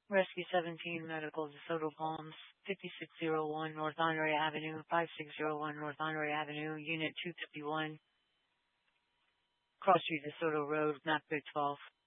Rescue 17 Medical DeSoto Palms, 5601 North Honore Avenue, 5601 North Honore Avenue, Unit 251, Cross Street DeSoto Road, map code 12.